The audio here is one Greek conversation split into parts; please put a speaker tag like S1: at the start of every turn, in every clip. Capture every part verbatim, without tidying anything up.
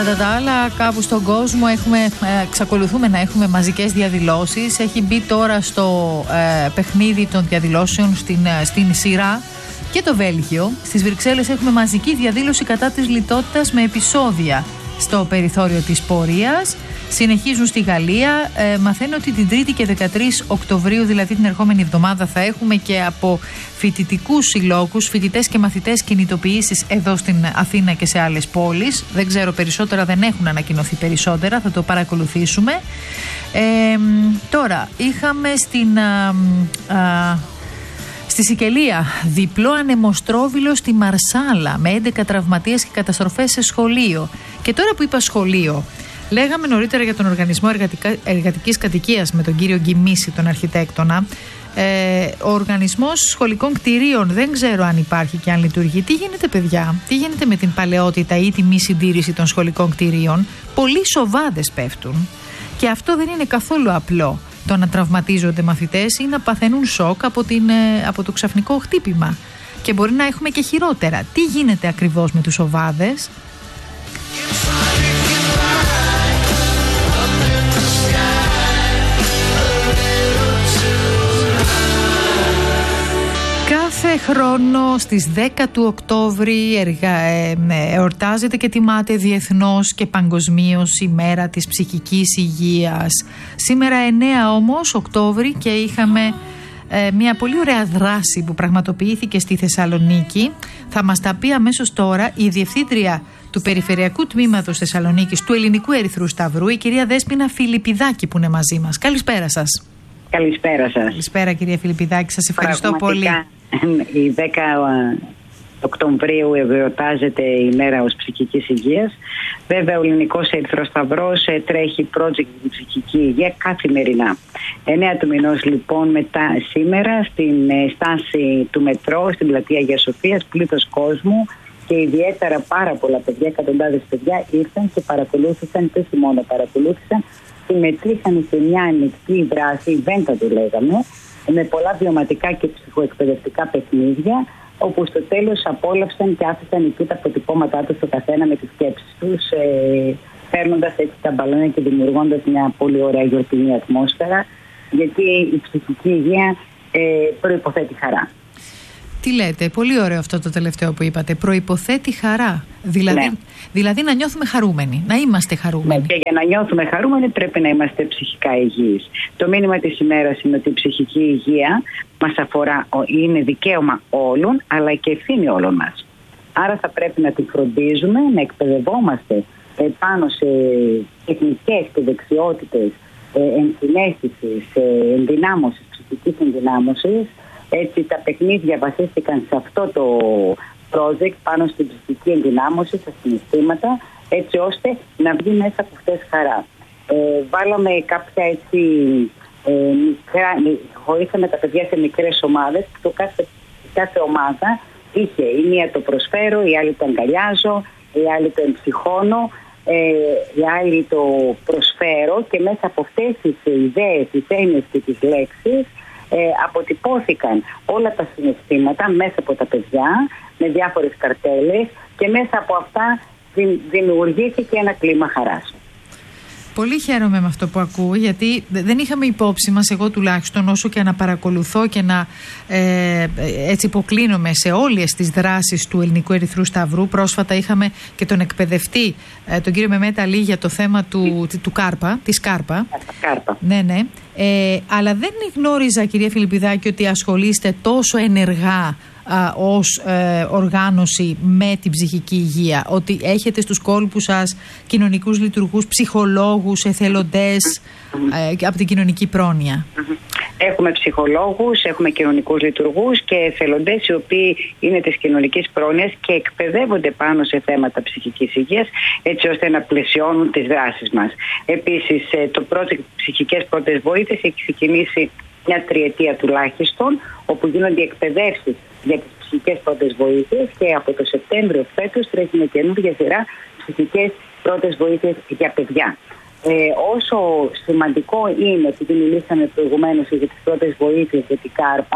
S1: Κατά τα άλλα, κάπου στον κόσμο έχουμε, ε, εξακολουθούμε να έχουμε μαζικές διαδηλώσεις. Έχει μπει τώρα στο ε, παιχνίδι των διαδηλώσεων στην, ε, στην σειρά και το Βέλγιο. Στις Βρυξέλλες έχουμε μαζική διαδήλωση κατά της λιτότητας με επεισόδια στο περιθώριο της πορείας. Συνεχίζουν στη Γαλλία. Ε, μαθαίνω ότι την Τρίτη και δεκατρείς Οκτωβρίου, δηλαδή την ερχόμενη εβδομάδα, θα έχουμε και από φοιτητικούς συλλόγους, φοιτητές και μαθητές κινητοποιήσεις εδώ στην Αθήνα και σε άλλες πόλεις. Δεν ξέρω περισσότερα, δεν έχουν ανακοινωθεί περισσότερα, θα το παρακολουθήσουμε. Ε, τώρα, είχαμε στην... Α, α, Στη Σικελία, διπλό ανεμοστρόβιλο στη Μαρσάλα με έντεκα τραυματίες και καταστροφές σε σχολείο. Και τώρα που είπα σχολείο, λέγαμε νωρίτερα για τον Οργανισμό Εργατικά, Εργατικής Κατοικίας με τον κύριο Γκυμίση, τον αρχιτέκτονα. Ε, ο Οργανισμός Σχολικών Κτηρίων δεν ξέρω αν υπάρχει και αν λειτουργεί. Τι γίνεται, παιδιά, τι γίνεται με την παλαιότητα ή τη μη συντήρηση των σχολικών κτηρίων? Πολλοί σοβάδες πέφτουν και αυτό δεν είναι καθόλου απλό. Το να τραυματίζονται μαθητές ή να παθαίνουν σοκ από, την, από το ξαφνικό χτύπημα. Και μπορεί να έχουμε και χειρότερα. Τι γίνεται ακριβώς με τους σοβάδες? Κάθε χρόνο στις δέκα του Οκτώβρη εργα... ε, εορτάζεται και τιμάται διεθνώς και παγκοσμίως η μέρα της ψυχικής υγείας. Σήμερα εννέα όμως Οκτώβρη και είχαμε ε, μια πολύ ωραία δράση που πραγματοποιήθηκε στη Θεσσαλονίκη. Θα μας τα πει αμέσως τώρα η Διευθύντρια του Περιφερειακού Τμήματος Θεσσαλονίκης του Ελληνικού Ερυθρού Σταυρού, η κυρία Δέσποινα Φιλιππιδάκη, που είναι μαζί μας. Καλησπέρα σας.
S2: Καλησπέρα σας.
S1: Καλησπέρα, κυρία Φιλιππιδάκη, σας ευχαριστώ πολύ.
S2: Η δέκα Οκτωβρίου εορτάζεται η μέρα ως ψυχικής υγείας. Βέβαια, ο Ελληνικός Ερυθρός Σταυρός τρέχει project για την ψυχική υγεία καθημερινά. εννέα του μηνός λοιπόν μετά σήμερα στην στάση του μετρό, στην πλατεία Αγίας Σοφίας, πλήθος κόσμου και ιδιαίτερα πάρα πολλά παιδιά, εκατοντάδες παιδιά ήρθαν και παρακολούθησαν, και όχι μόνο παρακολούθησαν, συμμετείχαν σε μια ανοιχτή δράση, event το λέγαμε, με πολλά βιωματικά και ψυχοεκπαιδευτικά παιχνίδια, όπου στο τέλος απόλαυσαν και άφησαν εκεί τα αποτυπώματά τους στο καθένα με τις σκέψεις τους, ε, φέρνοντας έτσι τα μπαλόνια και δημιουργώντας μια πολύ ωραία γιορτινή ατμόσφαιρα, γιατί η ψυχική υγεία ε, προϋποθέτει χαρά.
S1: Τι λέτε, πολύ ωραίο αυτό το τελευταίο που είπατε. Προϋποθέτει χαρά. Δηλαδή, ναι. δηλαδή να νιώθουμε χαρούμενοι, να είμαστε χαρούμενοι.
S2: Ναι, και για να νιώθουμε χαρούμενοι πρέπει να είμαστε ψυχικά υγιείς. Το μήνυμα της ημέρας είναι ότι η ψυχική υγεία μας αφορά, είναι δικαίωμα όλων, αλλά και ευθύνη όλων μας. Άρα θα πρέπει να τη φροντίζουμε, να εκπαιδευόμαστε πάνω σε τεχνικές και δεξιότητες ενσυναίσθησης, ενδυνάμωσης, ψυχικής ενδυνάμωσης. Έτσι τα παιχνίδια βασίστηκαν σε αυτό το project, πάνω στην ψυχική ενδυνάμωση, στα συναισθήματα, έτσι ώστε να βγει μέσα από αυτές χαρά. Ε, βάλαμε κάποια έτσι ε, μικρά, χωρίσαμε τα παιδιά σε μικρές ομάδες, το κάθε, κάθε ομάδα είχε η μία το προσφέρω, η άλλη το αγκαλιάζω, η άλλη το εμψυχώνω, ε, η άλλη το προσφέρω, και μέσα από αυτές τις ιδέες, τις έννοιες και τις λέξεις Ε, αποτυπώθηκαν όλα τα συναισθήματα μέσα από τα παιδιά με διάφορες καρτέλες, και μέσα από αυτά δημιουργήθηκε ένα κλίμα χαράς.
S1: Πολύ χαίρομαι με αυτό που ακούω, γιατί δεν είχαμε υπόψη μας, εγώ τουλάχιστον, όσο και να παρακολουθώ και να ε, έτσι υποκλίνομαι σε όλες τις δράσεις του Ελληνικού Ερυθρού Σταυρού. Πρόσφατα είχαμε και τον εκπαιδευτή, ε, τον κύριο Μεμέτα Αλή, για το θέμα του, του Κάρπα, της Κάρπα.
S2: Κάρπα.
S1: Ναι, ναι. Ε, αλλά δεν γνώριζα, κυρία Φιλιππιδάκη, ότι ασχολείστε τόσο ενεργά α, ως ε, οργάνωση με την ψυχική υγεία, ότι έχετε στους κόλπους σας κοινωνικούς λειτουργούς, ψυχολόγους, εθελοντές ε, από την κοινωνική πρόνοια.
S2: Έχουμε ψυχολόγους, έχουμε κοινωνικούς λειτουργούς και εθελοντές, οι οποίοι είναι της κοινωνικής πρόνοιας και εκπαιδεύονται πάνω σε θέματα ψυχικής υγείας, έτσι ώστε να πλαισιώνουν τις δράσεις μας. Επίσης, το project ψυχικές πρώτες βοήθειες έχει ξεκινήσει μια τριετία τουλάχιστον, όπου γίνονται εκπαιδεύσεις για τις ψυχικές πρώτες βοήθειες, και από το Σεπτέμβριο φέτος τρέχει μια καινούργια σειρά ψυχικές πρώτες βοήθειες για παιδιά. Ε, όσο σημαντικό είναι, επειδή μιλήσαμε προηγουμένως για τις πρώτες βοήθειες για την Κάρπα,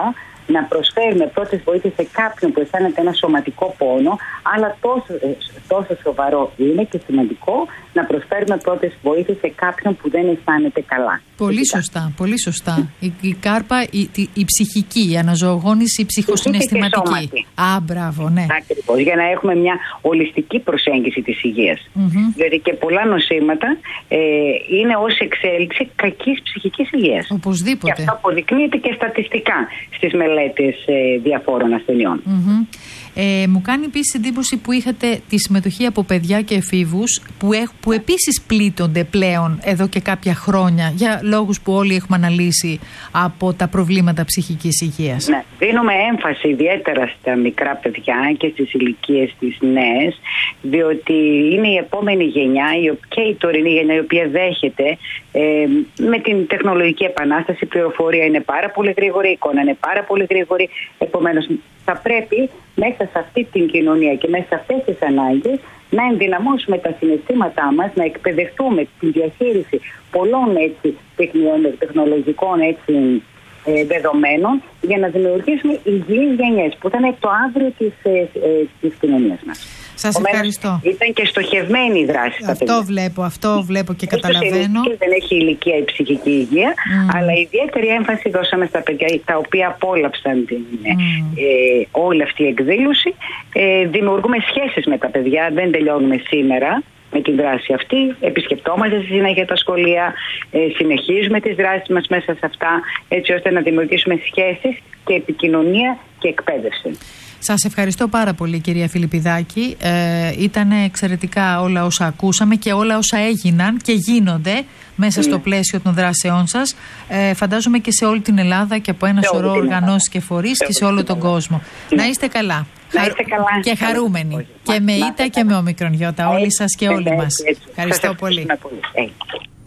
S2: να προσφέρουμε πρώτες βοήθειες σε κάποιον που αισθάνεται ένα σωματικό πόνο, αλλά τόσο, τόσο σοβαρό είναι και σημαντικό να προσφέρουμε πρώτες βοήθειες σε κάποιον που δεν αισθάνεται καλά.
S1: Πολύ Φυσικά. σωστά, πολύ σωστά. Η, η κάρπα, η, η, η ψυχική, η αναζωογόνηση, η ψυχοσυναισθηματική. Α, μπράβο, ναι.
S2: Ακριβώς, για να έχουμε μια ολιστική προσέγγιση της υγείας. Mm-hmm. Δηλαδή και πολλά νοσήματα ε, είναι ως εξέλιξη κακής ψυχικής υγείας.
S1: Οπωσδήποτε.
S2: Και αυτό αποδεικνύεται και στατιστικά στις μελέτες ε, διαφόρων ασθενειών.
S1: Mm-hmm. Ε, μου κάνει επίσης εντύπωση που είχατε τη συμμετοχή από παιδιά και εφήβους που, έχ, που επίσης πλήττονται πλέον εδώ και κάποια χρόνια για λόγους που όλοι έχουμε αναλύσει από τα προβλήματα ψυχικής υγείας.
S2: Ναι, δίνουμε έμφαση ιδιαίτερα στα μικρά παιδιά και στις ηλικίες τις νέες, διότι είναι η επόμενη γενιά και η τωρινή γενιά η οποία δέχεται ε, με την τεχνολογική επανάσταση, η πληροφορία είναι πάρα πολύ γρήγορη, η εικόνα είναι πάρα πολύ γρήγορη, επομένως θα πρέπει μέσα σε αυτή την κοινωνία και μέσα σε αυτές τις ανάγκες να ενδυναμώσουμε τα συναισθήματά μας, να εκπαιδευτούμε τη διαχείριση πολλών έτσι, τεχνολογικών έτσι, ε, δεδομένων για να δημιουργήσουμε υγιείς γενιές που θα είναι το αύριο της, ε, ε, της κοινωνίας μας.
S1: Σας ευχαριστώ.
S2: Ήταν και στοχευμένη η δράση.
S1: Αυτό βλέπω, αυτό βλέπω και καταλαβαίνω.
S2: Δεν έχει ηλικία η ψυχική υγεία, mm. αλλά ιδιαίτερη έμφαση δώσαμε στα παιδιά τα οποία απόλαυσαν την, mm. ε, όλη αυτή η εκδήλωση. Ε, δημιουργούμε σχέσεις με τα παιδιά, δεν τελειώνουμε σήμερα με την δράση αυτή. Επισκεπτόμαστε στη συνέχεια τα σχολεία, ε, συνεχίζουμε τις δράσεις μας μέσα σε αυτά, έτσι ώστε να δημιουργήσουμε σχέσεις και επικοινωνία και εκπαίδευση.
S1: Σας ευχαριστώ πάρα πολύ, κυρία Φιλιππιδάκη. Ε, ήταν εξαιρετικά όλα όσα ακούσαμε και όλα όσα έγιναν και γίνονται μέσα mm. στο πλαίσιο των δράσεών σας. Ε, φαντάζομαι και σε όλη την Ελλάδα και από ένα σωρό οργανώσεις και φορείς και σε όλο τον κόσμο. Mm. Να είστε καλά.
S2: Να είστε καλά.
S1: Και χαρούμενοι. Καλά. Και με ήττα και με όμικρον γιώτα. Όλοι σας και όλοι μας. Ευχαριστώ πολύ.